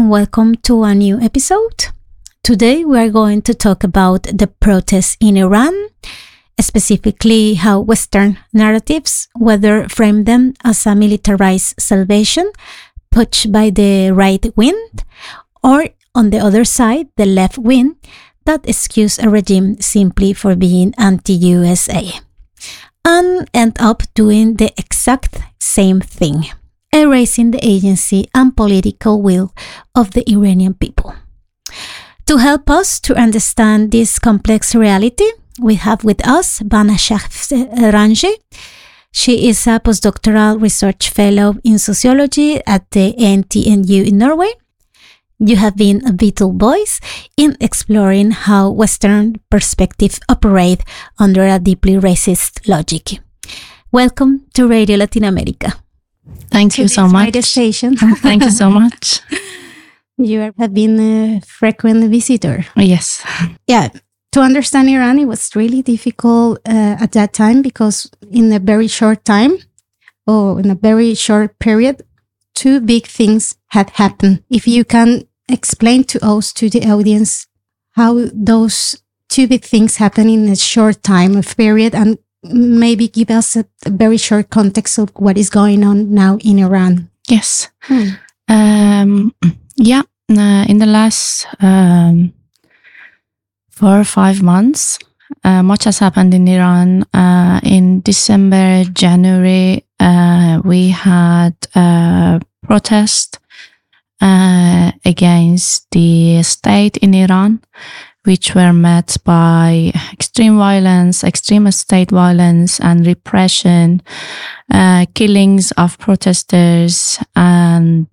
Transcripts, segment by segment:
and welcome to a new episode. Today we are going to talk about the protests in Iran, specifically how Western narratives, whether frame them as a militarized salvation pushed by the right wing, or on the other side, the left wing, that excuse a regime simply for being anti-USA, and end up doing the exact same thing, erasing the agency and political will of the Iranian people. To help us to understand this complex reality, we have with us Bana Shafranji. She is a postdoctoral research fellow in sociology at the NTNU in Norway. You have been a vital voice in exploring how Western perspectives operate under a deeply racist logic. Welcome to Radio Latin America. Thank you so much. Radio station. Thank you so much. You have been a frequent visitor. Yes. Yeah. To understand Iran, it was really difficult at that time because in a very short time, or in a very short period, two big things had happened. If you can explain to us, to the audience, how those two big things happen in a short time of period, and maybe give us a very short context of what is going on now in Iran. Yes. In the last 4 or 5 months, much has happened in Iran. In December, January, we had a protest against the state in Iran, which were met by extreme violence, extreme state violence and repression, killings of protesters, and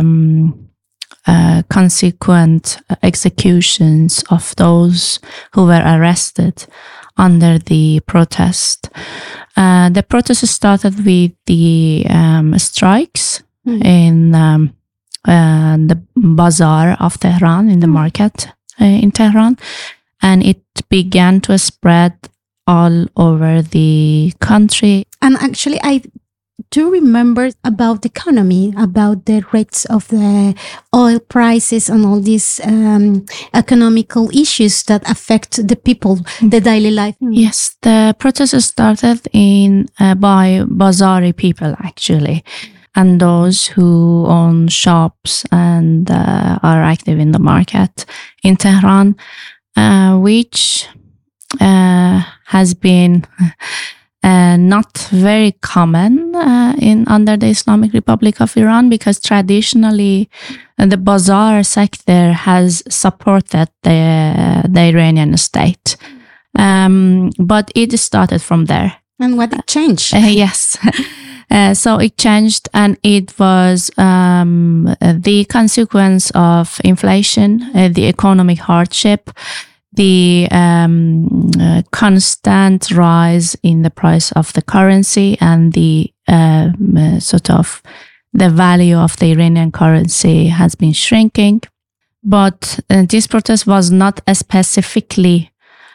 consequent executions of those who were arrested under the protest. The protest started with the strikes in the bazaar of Tehran, in the market in Tehran, and it began to spread all over the country. And actually, I do remember about the economy, about the rates of the oil prices and all these economical issues that affect the people, the daily life. Yes, the protest started by Bazari people, actually, and those who own shops and are active in the market in Tehran, which has been not very common under the Islamic Republic of Iran, because traditionally the bazaar sector has supported the Iranian state. But it started from there. And what it changed? Yes. So it changed, and it was the consequence of inflation, the economic hardship, the constant rise in the price of the currency, and the the value of the Iranian currency has been shrinking. But this protest was not specifically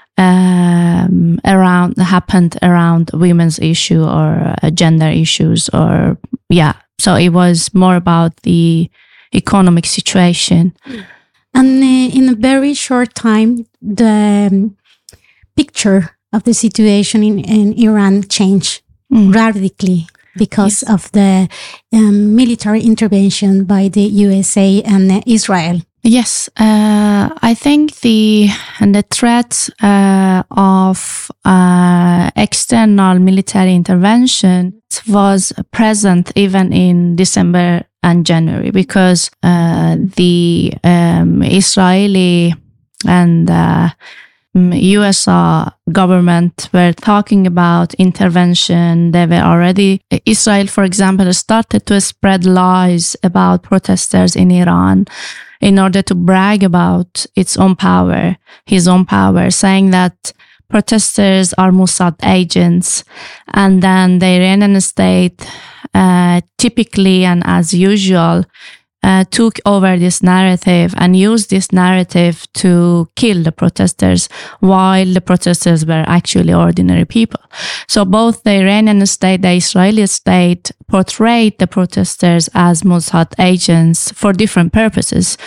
happened around women's issue or gender issues, or so it was more about the economic situation. And in a very short time, the picture of the situation in Iran changed radically because of the military intervention by the USA and Israel. Yes, I think the threat of external military intervention was present even in December and January, because the Israeli and US government were talking about intervention. They were already, Israel, for example, started to spread lies about protesters in Iran in order to brag about its own power, his own power, saying that protesters are Mossad agents. And then the Iranian state, typically and as usual, took over this narrative and used this narrative to kill the protesters, while the protesters were actually ordinary people. So both the Iranian state, the Israeli state portrayed the protesters as Mossad agents for different purposes.